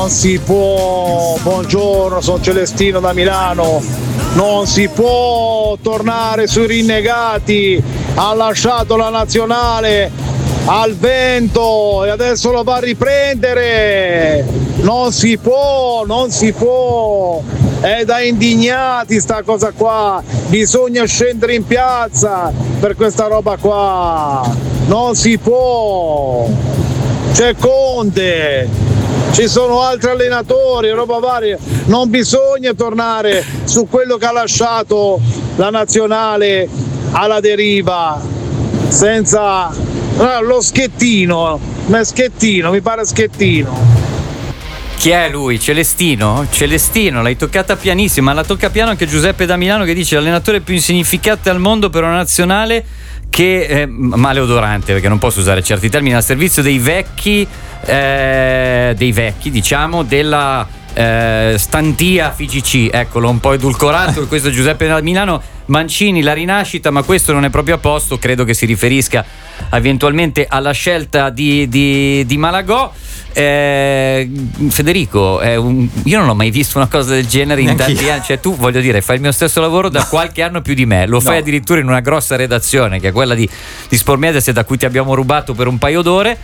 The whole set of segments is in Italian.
Non si può, buongiorno, sono Celestino da Milano, non si può tornare sui rinnegati, ha lasciato la nazionale al vento e adesso lo va a riprendere, non si può, è da indignati sta cosa qua, bisogna scendere in piazza per questa roba qua, non si può, c'è Conte, ci sono altri allenatori, roba varia, non bisogna tornare su quello che ha lasciato la nazionale alla deriva, senza lo Schettino, mi pare Schettino. Chi è lui? Celestino? Celestino, l'hai toccata pianissima, la tocca piano anche Giuseppe da Milano che dice l'allenatore più insignificante al mondo per una nazionale che maleodorante, perché non posso usare certi termini, al servizio dei vecchi diciamo della stantia FIGC, eccolo un po' edulcorato questo Giuseppe da Milano. Mancini, la rinascita, ma questo non è proprio a posto, credo che si riferisca eventualmente alla scelta di Malagò. Federico, io non ho mai visto una cosa del genere in tanti anni, cioè tu, voglio dire, fai il mio stesso lavoro da qualche anno più di me, lo fai addirittura in una grossa redazione che è quella di Sport Mediaset, da cui ti abbiamo rubato per un paio d'ore,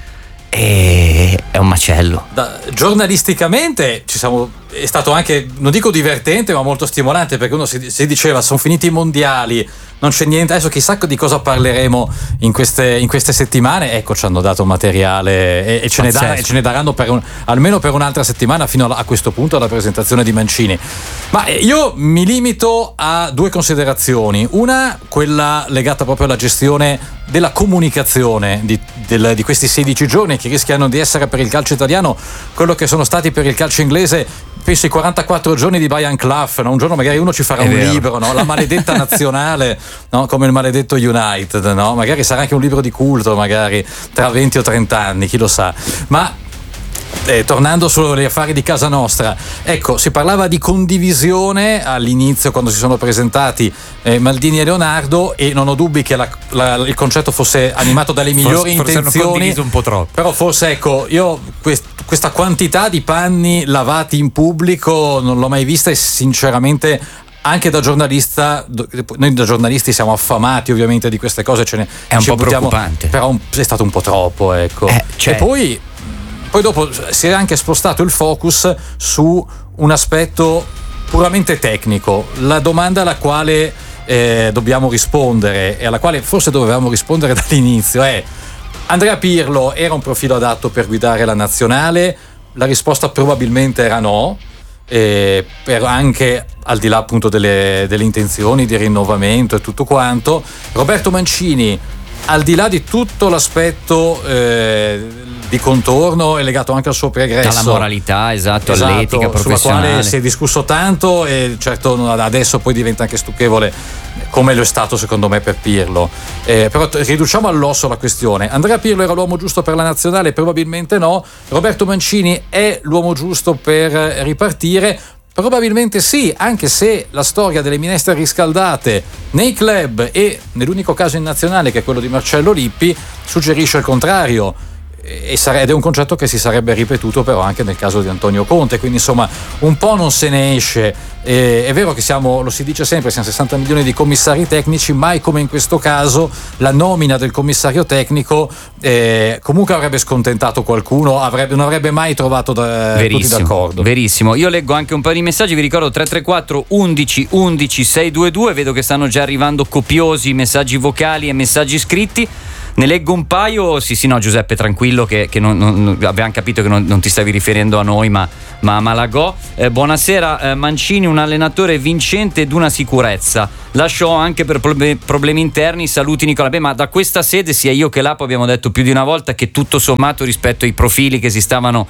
e è un macello. Giornalisticamente è stato anche, non dico divertente, ma molto stimolante, perché uno si diceva sono finiti i mondiali, non c'è niente, adesso chissà di cosa parleremo in queste settimane. Ecco, ci hanno dato materiale e ce ne daranno almeno per un'altra settimana, fino a questo punto alla presentazione di Mancini. Ma io mi limito a due considerazioni, una quella legata proprio alla gestione della comunicazione di questi 16 giorni, che rischiano di essere per il calcio italiano quello che sono stati per il calcio inglese, penso i 44 giorni di Brian Clough, no? Un giorno magari uno ci farà un libro, no? La maledetta nazionale, no? Come il maledetto United, no? Magari sarà anche un libro di culto, magari tra 20 o 30 anni, chi lo sa. Ma tornando sugli affari di casa nostra, ecco, si parlava di condivisione all'inizio quando si sono presentati Maldini e Leonardo, e non ho dubbi che il concetto fosse animato dalle migliori intenzioni, hanno condiviso un po' troppo. Però forse, ecco, io questa quantità di panni lavati in pubblico non l'ho mai vista, e sinceramente anche da giornalista, noi da giornalisti siamo affamati ovviamente di queste cose, è un po' preoccupante, però è stato un po' troppo, ecco. E poi dopo si è anche spostato il focus su un aspetto puramente tecnico, la domanda alla quale dobbiamo rispondere, e alla quale forse dovevamo rispondere dall'inizio, è: Andrea Pirlo era un profilo adatto per guidare la nazionale? La risposta probabilmente era no, per anche al di là appunto delle intenzioni di rinnovamento e tutto quanto. Roberto Mancini, al di là di tutto l'aspetto di contorno, è legato anche al suo pregresso, alla moralità, esatto, all'etica professionale, sulla quale si è discusso tanto, e certo adesso poi diventa anche stucchevole, come lo è stato secondo me per Pirlo. Però riduciamo all'osso la questione. Andrea Pirlo era l'uomo giusto per la nazionale? Probabilmente no. Roberto Mancini è l'uomo giusto per ripartire? Probabilmente sì, anche se la storia delle minestre riscaldate nei club e nell'unico caso in nazionale, che è quello di Marcello Lippi, suggerisce il contrario, ed è un concetto che si sarebbe ripetuto però anche nel caso di Antonio Conte, quindi insomma un po' non se ne esce. È vero che lo si dice sempre, siamo 60 milioni di commissari tecnici, mai come in questo caso la nomina del commissario tecnico comunque avrebbe scontentato qualcuno, non avrebbe mai trovato tutti d'accordo. Verissimo. Io leggo anche un paio di messaggi, vi ricordo 334 11 11 622, vedo che stanno già arrivando copiosi messaggi vocali e messaggi scritti. Ne leggo un paio. Sì, no, Giuseppe, tranquillo, che non avevamo capito che non ti stavi riferendo a noi, ma a Malagò. Buonasera, Mancini, un allenatore vincente ed una sicurezza. Lasciò anche per problemi interni. Saluti Nicola. Ma da questa sede, sia io che Lapo abbiamo detto più di una volta che tutto sommato, rispetto ai profili che stavano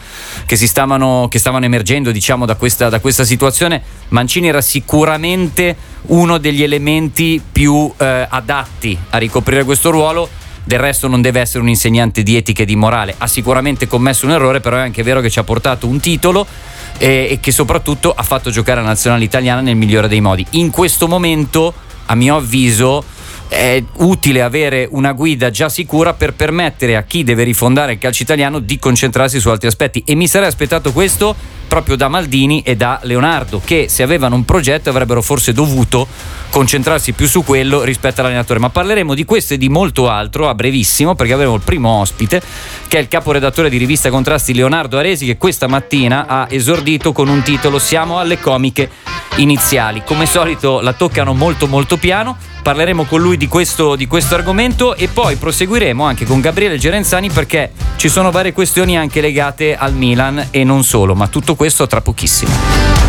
emergendo, diciamo, da questa situazione, Mancini era sicuramente uno degli elementi più adatti a ricoprire questo ruolo. Del resto non deve essere un insegnante di etica e di morale, ha sicuramente commesso un errore, però è anche vero che ci ha portato un titolo e che soprattutto ha fatto giocare la nazionale italiana nel migliore dei modi. In questo momento, a mio avviso, è utile avere una guida già sicura per permettere a chi deve rifondare il calcio italiano di concentrarsi su altri aspetti, e mi sarei aspettato questo proprio da Maldini e da Leonardo, che se avevano un progetto avrebbero forse dovuto concentrarsi più su quello rispetto all'allenatore. Ma parleremo di questo e di molto altro a brevissimo, perché avremo il primo ospite, che è il caporedattore di Rivista Contrasti Leonardo Aresi, che questa mattina ha esordito con un titolo: siamo alle comiche iniziali. Come solito la toccano molto molto piano. Parleremo con lui di questo argomento e poi proseguiremo anche con Gabriele Gerenzani, perché ci sono varie questioni anche legate al Milan e non solo, ma tutto questo tra pochissimo.